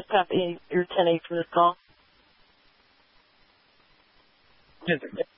copy your 10-8 for this call. Yes, sir.